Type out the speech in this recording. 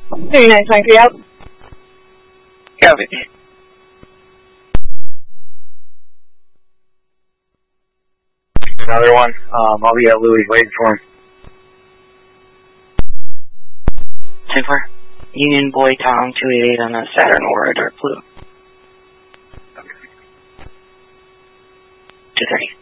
3923 out. Copy. Another one. I'll be at Louis waiting for him. 10-4. Union Boy Tom 288 on a Saturn or a Dark Blue. 230.